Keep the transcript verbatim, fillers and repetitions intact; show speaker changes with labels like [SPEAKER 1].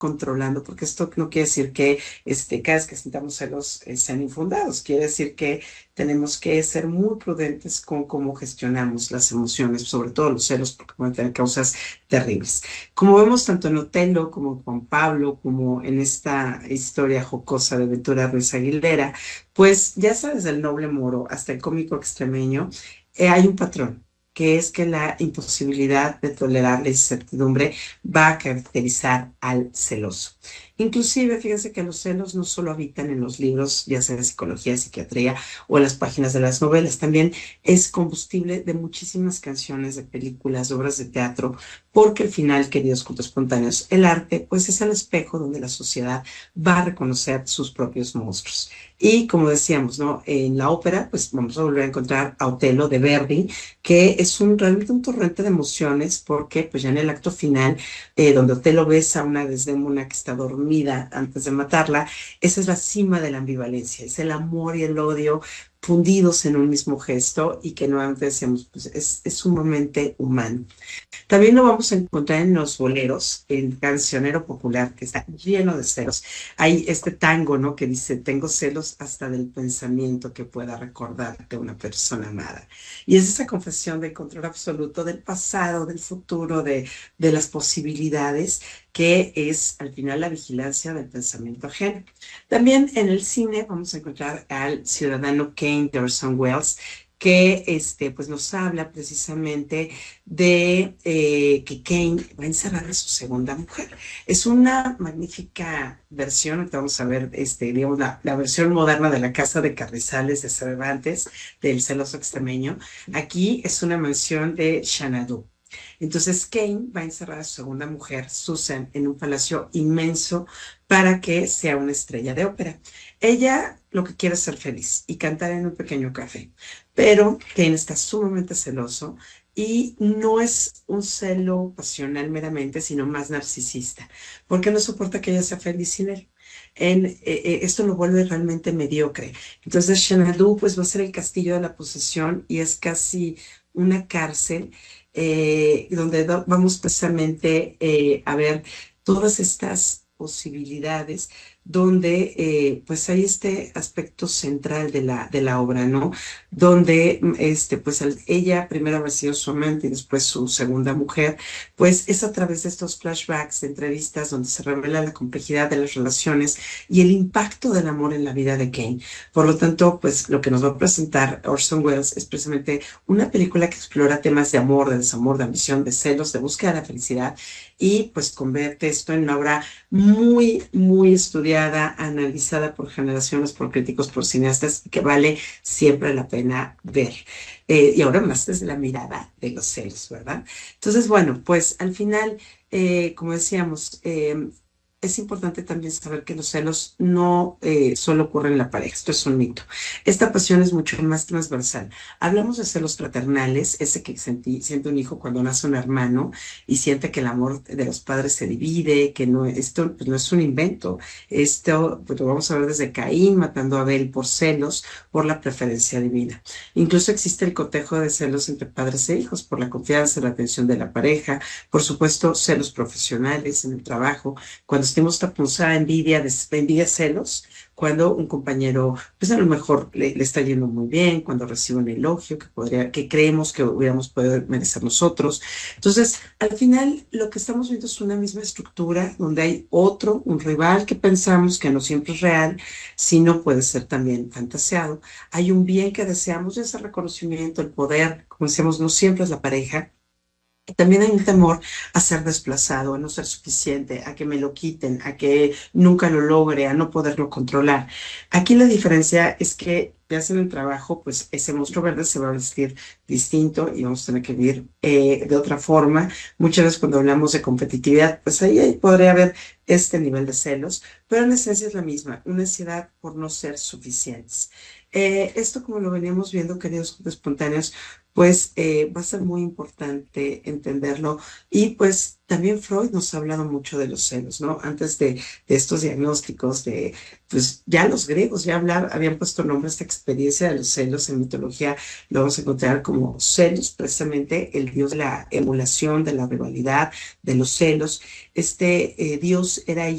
[SPEAKER 1] controlando, porque esto no quiere decir que este, cada vez que sintamos celos eh, sean infundados, quiere decir que tenemos que ser muy prudentes con cómo gestionamos las emociones, sobre todo los celos, porque pueden tener causas terribles. Como vemos tanto en Otelo como en Juan Pablo, como en esta historia jocosa de Ventura Ruiz Aguilera, pues ya sabes, del noble moro hasta el cómico extremeño, eh, hay un patrón, que es que la imposibilidad de tolerar la incertidumbre va a caracterizar al celoso. Inclusive, fíjense que los celos no solo habitan en los libros, ya sea de psicología, psiquiatría o en las páginas de las novelas, también es combustible de muchísimas canciones, de películas, de obras de teatro, porque al final, queridos cultos espontáneos, el arte pues es el espejo donde la sociedad va a reconocer sus propios monstruos. Y como decíamos, ¿no? En la ópera, pues vamos a volver a encontrar a Otelo de Verdi, que es un, realmente un torrente de emociones, porque pues ya en el acto final, eh, donde Otelo besa a una Desdémona que está dormida antes de matarla, esa es la cima de la ambivalencia, es el amor y el odio fundidos en un mismo gesto y que nuevamente decíamos, pues es, es sumamente humano. También lo vamos a encontrar en los boleros, el cancionero popular, que está lleno de celos. Hay este tango, ¿no? Que dice, tengo celos hasta del pensamiento que pueda recordarte una persona amada. Y es esa confesión de control absoluto del pasado, del futuro, de, de las posibilidades, que es al final la vigilancia del pensamiento ajeno. También en el cine vamos a encontrar al ciudadano Kane de Orson Welles, que este, pues nos habla precisamente de eh, que Kane va a encerrar a su segunda mujer. Es una magnífica versión, ahorita vamos a ver, este, digamos, la, la versión moderna de la Casa de Carrizales de Cervantes, del celoso extremeño. Aquí es una mansión de Xanadu. Entonces Kane va a encerrar a su segunda mujer, Susan, en un palacio inmenso para que sea una estrella de ópera. Ella lo que quiere es ser feliz y cantar en un pequeño café, pero Kane está sumamente celoso y no es un celo pasional meramente, sino más narcisista, porque no soporta que ella sea feliz sin él. En, eh, eh, esto lo vuelve realmente mediocre. Entonces, Xanadu pues va a ser el castillo de la posesión y es casi una cárcel eh, donde do- vamos precisamente eh, a ver todas estas posibilidades donde eh, pues hay este aspecto central de la, de la obra, ¿no? Donde mm, este, pues al- ella primero haber sido su amante y después su segunda mujer, pues es a través de estos flashbacks de entrevistas donde se revela la complejidad de las relaciones y el impacto del amor en la vida de Kane. Por lo tanto, pues lo que nos va a presentar Orson Welles es precisamente una película que explora temas de amor, de desamor, de ambición, de celos, de búsqueda de la felicidad y pues convierte esto en una obra muy, muy estudiada, analizada por generaciones, por críticos, por cineastas, que vale siempre la pena ver. Eh, y ahora más desde la mirada de los celos, ¿verdad? Entonces, bueno, pues al final, eh, como decíamos, eh, es importante también saber que los celos no eh, solo ocurren en la pareja, esto es un mito. Esta pasión es mucho más transversal. Hablamos de celos fraternales, ese que sentí, siente un hijo cuando nace un hermano y siente que el amor de los padres se divide, que no, esto pues, no es un invento. Esto pues, lo vamos a ver desde Caín matando a Abel por celos, por la preferencia divina. Incluso existe el cotejo de celos entre padres e hijos, por la confianza, la atención de la pareja, por supuesto, celos profesionales en el trabajo, cuando tenemos esta punzada envidia, de, envidia celos, cuando un compañero, pues a lo mejor le, le está yendo muy bien, cuando recibe un elogio que podría, que creemos que hubiéramos podido merecer nosotros. Entonces, al final, lo que estamos viendo es una misma estructura donde hay otro, un rival que pensamos que no siempre es real, sino puede ser también fantaseado. Hay un bien que deseamos, ese reconocimiento, el poder, como decíamos, no siempre es la pareja. También hay un temor a ser desplazado, a no ser suficiente, a que me lo quiten, a que nunca lo logre, a no poderlo controlar. Aquí la diferencia es que ya hacen el trabajo, pues ese monstruo verde se va a vestir distinto y vamos a tener que vivir eh, de otra forma. Muchas veces cuando hablamos de competitividad, pues ahí, ahí podría haber este nivel de celos, pero en esencia es la misma, una ansiedad por no ser suficientes. Eh, esto, como lo veníamos viendo, queridos espontáneos, pues eh, va a ser muy importante entenderlo. Y pues también Freud nos ha hablado mucho de los celos, ¿no? Antes de, de estos diagnósticos, de, pues ya los griegos ya hablaban, habían puesto nombre a esta experiencia de los celos en mitología. Lo vamos a encontrar como celos, precisamente el dios de la emulación, de la rivalidad, de los celos. Este eh, dios era